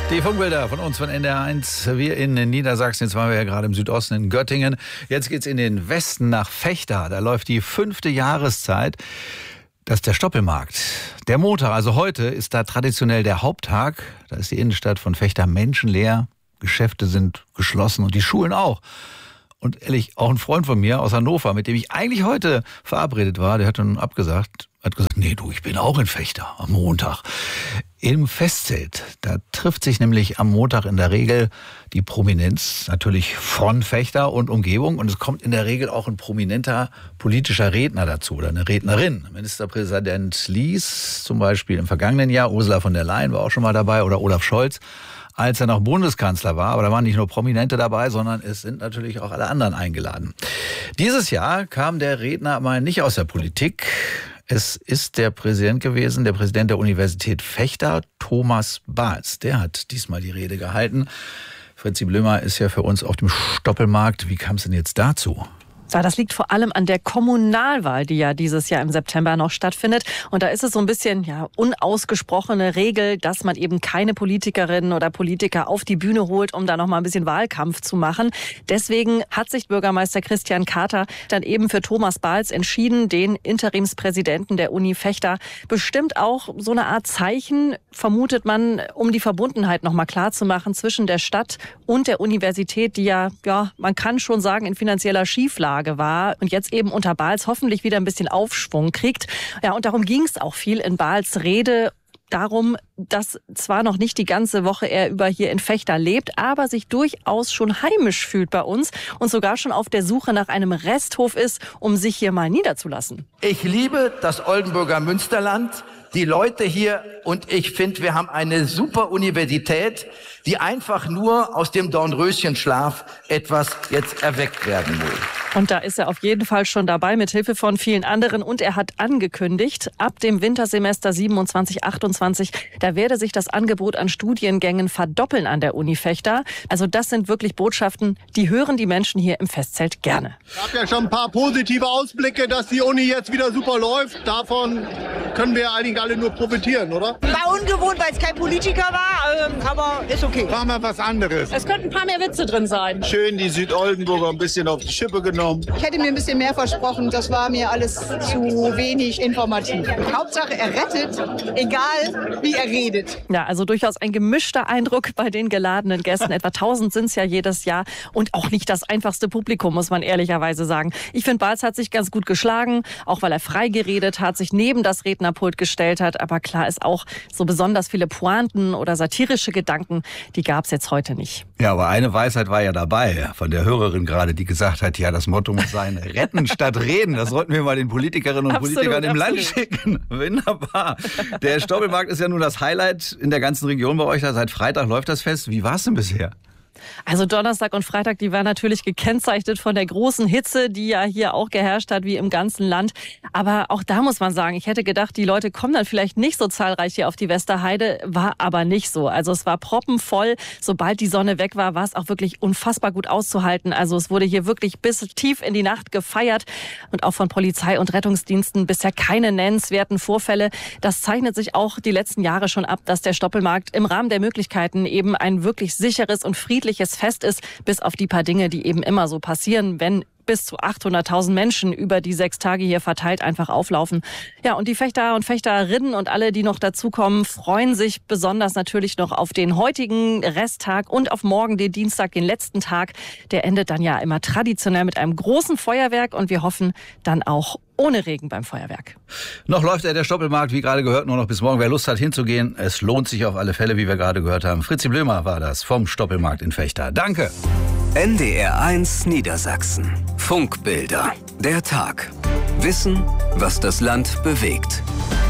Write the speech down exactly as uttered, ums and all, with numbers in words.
Die Funkbilder von uns von N D R eins. Wir in Niedersachsen. Jetzt waren wir ja gerade im Südosten in Göttingen. Jetzt geht's in den Westen nach Vechta. Da läuft die fünfte Jahreszeit. Das ist der Stoppelmarkt. Der Montag, also heute, ist da traditionell der Haupttag. Da ist die Innenstadt von Vechta menschenleer. Geschäfte sind geschlossen und die Schulen auch. Und ehrlich, auch ein Freund von mir aus Hannover, mit dem ich eigentlich heute verabredet war, der hat dann abgesagt, hat gesagt, nee du, ich bin auch in Vechta am Montag. Im Festzelt, da trifft sich nämlich am Montag in der Regel die Prominenz natürlich von Vechta und Umgebung. Und es kommt in der Regel auch ein prominenter politischer Redner dazu oder eine Rednerin. Ministerpräsident Lies zum Beispiel im vergangenen Jahr, Ursula von der Leyen war auch schon mal dabei oder Olaf Scholz, als er noch Bundeskanzler war. Aber da waren nicht nur Prominente dabei, sondern es sind natürlich auch alle anderen eingeladen. Dieses Jahr kam der Redner mal nicht aus der Politik. Es ist der Präsident gewesen, der Präsident der Universität Vechta, Thomas Bahls. Der hat diesmal die Rede gehalten. Fritzi Blömer ist ja für uns auf dem Stoppelmarkt. Wie kam es denn jetzt dazu? Ja, das liegt vor allem an der Kommunalwahl, die ja dieses Jahr im September noch stattfindet. Und da ist es so ein bisschen ja unausgesprochene Regel, dass man eben keine Politikerinnen oder Politiker auf die Bühne holt, um da noch mal ein bisschen Wahlkampf zu machen. Deswegen hat sich Bürgermeister Christian Kater dann eben für Thomas Bahls entschieden, den Interimspräsidenten der Uni Vechta. Bestimmt auch so eine Art Zeichen, vermutet man, um die Verbundenheit noch mal klar zu machen zwischen der Stadt und der Universität, die ja, ja, man kann schon sagen, in finanzieller Schieflage war und jetzt eben unter Bahls hoffentlich wieder ein bisschen Aufschwung kriegt. Ja, und darum ging es auch viel in Bahls Rede. Darum, dass zwar noch nicht die ganze Woche er über hier in Vechta lebt, aber sich durchaus schon heimisch fühlt bei uns und sogar schon auf der Suche nach einem Resthof ist, um sich hier mal niederzulassen. Ich liebe das Oldenburger Münsterland, die Leute hier, und ich finde, wir haben eine super Universität, die einfach nur aus dem Dornröschenschlaf etwas jetzt erweckt werden will. Und da ist er auf jeden Fall schon dabei, mit Hilfe von vielen anderen. Und er hat angekündigt, ab dem Wintersemester siebenundzwanzig achtundzwanzig, da werde sich das Angebot an Studiengängen verdoppeln an der Uni Vechta. Also das sind wirklich Botschaften, die hören die Menschen hier im Festzelt gerne. Ich habe ja schon ein paar positive Ausblicke, dass die Uni jetzt wieder super läuft. Davon können wir eigentlich alle nur profitieren, oder? War ungewohnt, weil es kein Politiker war, aber ist okay. Machen wir was anderes. Es könnten ein paar mehr Witze drin sein. Schön die Südoldenburger ein bisschen auf die Schippe genommen. Ich hätte mir ein bisschen mehr versprochen, das war mir alles zu wenig informativ. Hauptsache er rettet, egal wie er redet. Ja, also durchaus ein gemischter Eindruck bei den geladenen Gästen. Etwa tausend sind es ja jedes Jahr und auch nicht das einfachste Publikum, muss man ehrlicherweise sagen. Ich finde, Bahls hat sich ganz gut geschlagen, auch weil er frei geredet hat, sich neben das Rednerpult gestellt hat. Aber klar ist auch, so besonders viele Pointen oder satirische Gedanken, die gab es jetzt heute nicht. Ja, aber eine Weisheit war ja dabei, von der Hörerin gerade, die gesagt hat, ja, das Motto muss sein, retten statt reden. Das sollten wir mal den Politikerinnen und absolut, Politikern im absolut. Land schicken. Wunderbar. Der Stoppelmarkt ist ja nun das Highlight in der ganzen Region bei euch. Seit Freitag läuft das Fest. Wie war es denn bisher? Also Donnerstag und Freitag, die waren natürlich gekennzeichnet von der großen Hitze, die ja hier auch geherrscht hat, wie im ganzen Land. Aber auch da muss man sagen, ich hätte gedacht, die Leute kommen dann vielleicht nicht so zahlreich hier auf die Westerheide, war aber nicht so. Also es war proppenvoll. Sobald die Sonne weg war, war es auch wirklich unfassbar gut auszuhalten. Also es wurde hier wirklich bis tief in die Nacht gefeiert und auch von Polizei und Rettungsdiensten bisher keine nennenswerten Vorfälle. Das zeichnet sich auch die letzten Jahre schon ab, dass der Stoppelmarkt im Rahmen der Möglichkeiten eben ein wirklich sicheres und friedliches Fest ist, bis auf die paar Dinge, die eben immer so passieren, wenn bis zu achthunderttausend Menschen über die sechs Tage hier verteilt einfach auflaufen. Ja, und die Fechter und Fechterinnen und alle, die noch dazukommen, freuen sich besonders natürlich noch auf den heutigen Resttag und auf morgen, den Dienstag, den letzten Tag. Der endet dann ja immer traditionell mit einem großen Feuerwerk und wir hoffen dann auch ohne Regen beim Feuerwerk. Noch läuft ja der Stoppelmarkt, wie gerade gehört, nur noch bis morgen. Wer Lust hat hinzugehen, es lohnt sich auf alle Fälle, wie wir gerade gehört haben. Fritzi Blömer war das vom Stoppelmarkt in Vechta. Danke. N D R eins Niedersachsen. Funkbilder. Der Tag. Wissen, was das Land bewegt.